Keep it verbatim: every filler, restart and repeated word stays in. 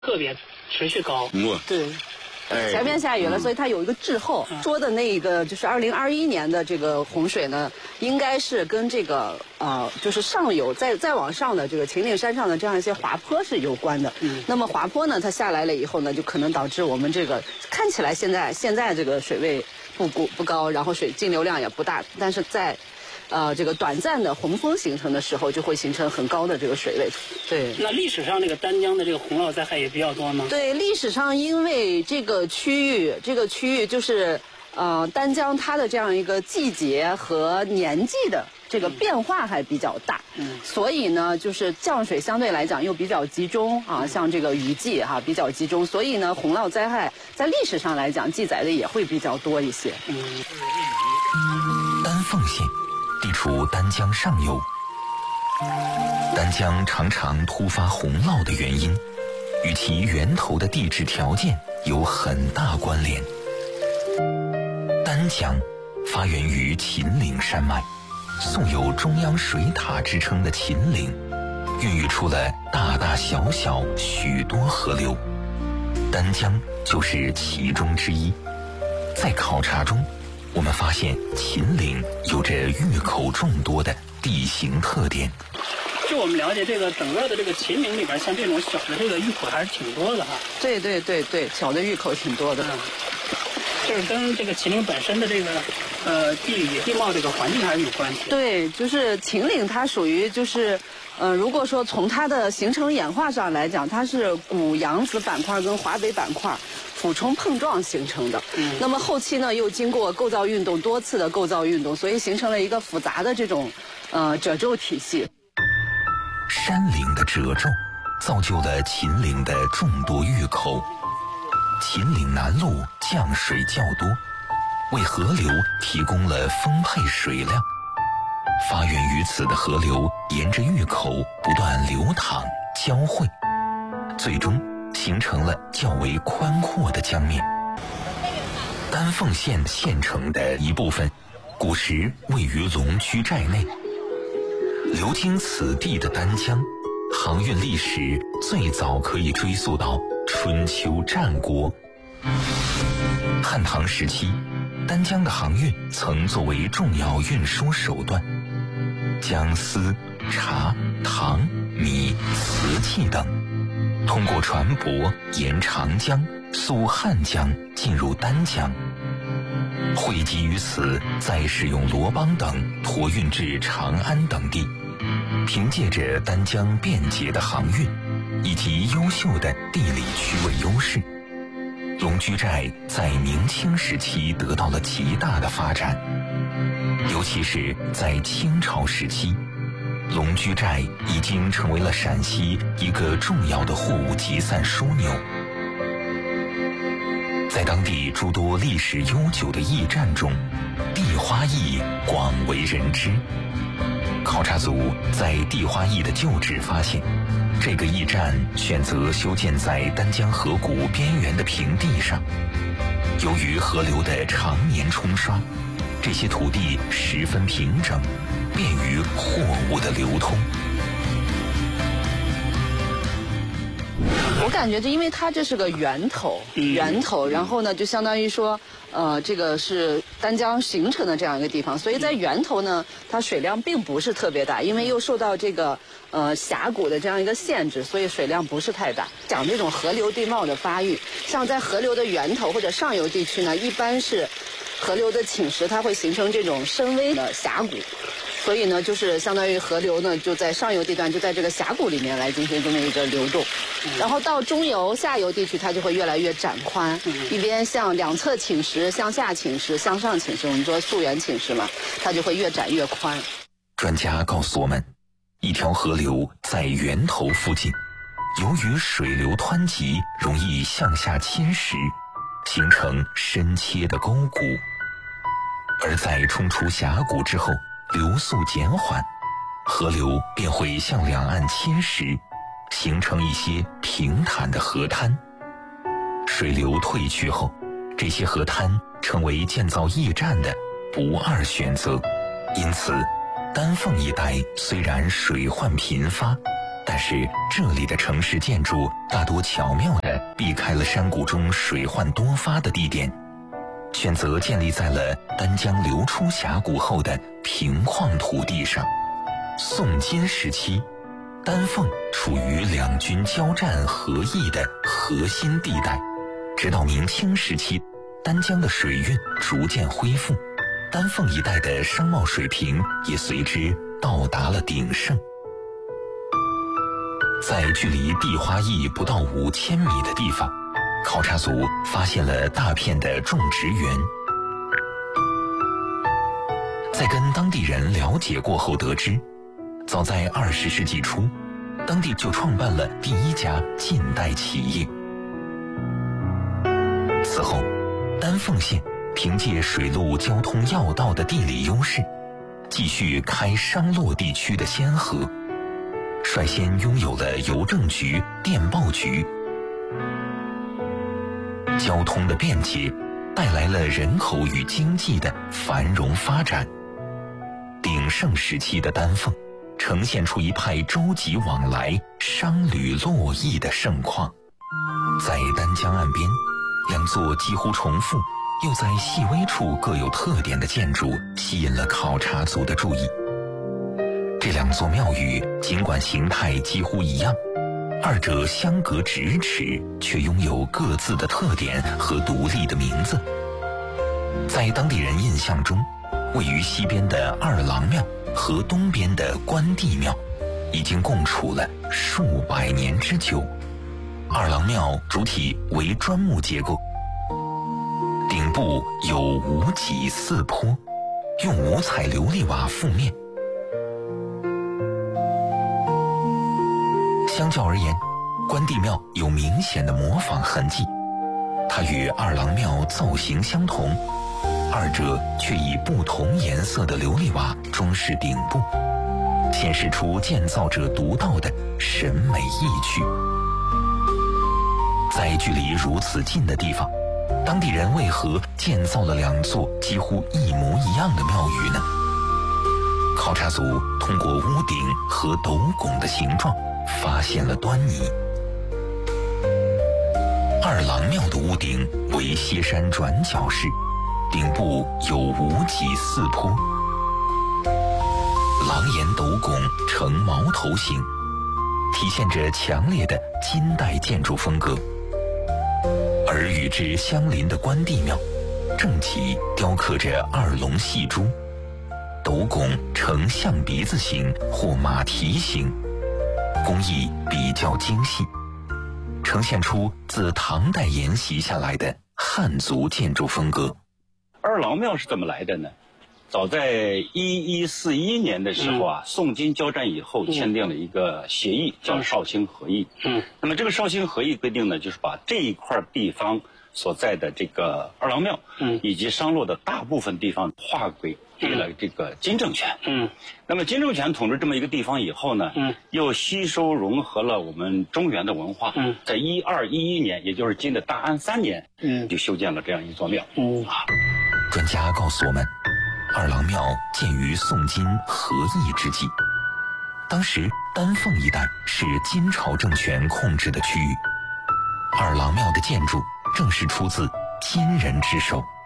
特别持续高。 嗯， 对。前面下雨了，所以它有一个滞后。嗯、说的那个就是二零二一年的这个洪水呢，应该是跟这个呃，就是上游再再往上的这个秦岭山上的这样一些滑坡是有关的。嗯。那么滑坡呢，它下来了以后呢，就可能导致我们这个看起来现在现在这个水位不不不高，然后水径流量也不大，但是在呃，这个短暂的洪峰形成的时候，就会形成很高的这个水位。对。 那历史上这个丹江的这个洪涝灾害也比较多吗？ 对，历史上因为这个区域，这个区域就是呃丹江它的这样一个季节和年纪的这个变化还比较大，嗯，所以呢，就是降水相对来讲又比较集中啊，像这个雨季哈、啊、比较集中，所以呢，洪涝灾害在历史上来讲记载的也会比较多一些。嗯。 丹凤县地处丹江上游，丹江常常突发洪涝的原因，与其源头的地质条件有很大关联。丹江发源于秦岭山脉，素有中央水塔之称的秦岭，孕育出了大大小小许多河流，丹江就是其中之一。在考察中，我们发现秦岭有着峪口众多的地形特点。 就我们了解，这个整个的这个秦岭里边，像这种小的这个峪口还是挺多的哈。 对对对对，小的峪口挺多的。嗯， 就是跟这个秦岭本身的这个呃地理地貌这个环境还是有关系。 对，就是秦岭它属于就是呃，如果说从它的形成演化上来讲，它是古扬子板块跟华北板块俯冲碰撞形成的。嗯，那么后期呢，又经过构造运动多次的构造运动，所以形成了一个复杂的这种呃褶皱体系。 山岭的褶皱造就了秦岭的众多峪口。秦岭南麓降水较多，为河流提供了丰沛水量。发源于此的河流沿着峪口不断流淌交汇，最终形成了较为宽阔的江面。丹凤县县城的一部分古时位于龙居寨内。流经此地的丹江，航运历史最早可以追溯到春秋战国。汉唐时期，丹江的航运曾作为重要运输手段，将丝、茶、糖、米、瓷器等通过船舶沿长江、溯汉江进入丹江，汇集于此，再使用罗帮等驮运至长安等地。凭借着丹江便捷的航运以及优秀的地理区位优势，龙居寨在明清时期得到了极大的发展。尤其是在清朝时期，龙居寨已经成为了陕西一个重要的货物集散枢纽。在当地诸多历史悠久的驿站中，地花驿广为人知。考察组在地花驿的旧址发现，这个驿站选择修建在丹江河谷边缘的平地上。由于河流的常年冲刷，这些土地十分平整，便于货物的流通。 我感觉，就因为它这是个源头，源头，然后呢，就相当于说，呃，这个是丹江形成的这样一个地方，所以在源头呢，它水量并不是特别大，因为又受到这个呃峡谷的这样一个限制，所以水量不是太大。讲这种河流地貌的发育，像在河流的源头或者上游地区呢，一般是河流的侵蚀，它会形成这种深微的峡谷。所以呢，就是相当于河流呢，就在上游地段，就在这个峡谷里面来进行这么一个流动，然后到中游、下游地区，它就会越来越展宽，一边向两侧侵蚀、向下侵蚀、向上侵蚀，我们说溯源侵蚀嘛，它就会越展越宽。 专家告诉我们，一条河流在源头附近，由于水流湍急，容易向下侵蚀，形成深切的沟谷，而在冲出峡谷之后，流速减缓，河流便会向两岸侵蚀，形成一些平坦的河滩。水流退去后，这些河滩成为建造驿站的不二选择。因此，丹凤一带虽然水患频发， 但是这里的城市建筑大多巧妙地避开了山谷中水患多发的地点，选择建立在了丹江流出峡谷后的平旷土地上。宋金时期，丹凤处于两军交战合议的核心地带，直到明清时期，丹江的水运逐渐恢复，丹凤一带的商贸水平也随之到达了鼎盛。在距离地花驿不到五千米的地方，考察组发现了大片的种植园。在跟当地人了解过后得知，早在二十世纪初，当地就创办了第一家近代企业。此后，丹凤县凭借水陆交通要道的地理优势，继续开商洛地区的先河，率先拥有了邮政局、电报局。交通的便捷带来了人口与经济的繁荣发展。鼎盛时期的丹凤呈现出一派舟楫往来、商旅络绎的盛况。在丹江岸边，两座几乎重复又在细微处各有特点的建筑吸引了考察组的注意。这两座庙宇尽管形态几乎一样，二者相隔咫尺，却拥有各自的特点和独立的名字。在当地人印象中，位于西边的二郎庙和东边的关帝庙已经共处了数百年之久。二郎庙主体为砖木结构，顶部有五脊四坡，用五彩琉璃瓦覆面。相较而言，关帝庙有明显的模仿痕迹，它与二郎庙造型相同，二者却以不同颜色的琉璃瓦装饰顶部，显示出建造者独到的审美意趣。在距离如此近的地方，当地人为何建造了两座几乎一模一样的庙宇呢？考察组通过屋顶和斗拱的形状发现了端倪。二郎庙的屋顶为歇山转角式，顶部有五脊四坡，廊檐斗拱呈矛头形，体现着强烈的金代建筑风格。而与之相邻的关帝庙，正脊雕刻着二龙戏珠，斗拱呈象鼻子形或马蹄形，工艺比较精细，呈现出自唐代沿袭下来的汉族建筑风格。 二郎庙是怎么来的呢？早在一一四一年的时候啊，嗯、宋金交战以后签订了一个协议，嗯、叫绍兴和议。嗯，那么这个绍兴和议规定呢，就是把这一块地方所在的这个二郎庙，嗯，以及商洛的大部分地方划归给了这个金政权。嗯，那么金政权统治这么一个地方以后呢，嗯，又吸收融合了我们中原的文化。嗯，在一二一一年，也就是今的大安三年，嗯，就修建了这样一座庙。嗯啊， 专家告诉我们，二郎庙建于宋金和议之际，当时丹凤一带是金朝政权控制的区域，二郎庙的建筑正是出自金人之手。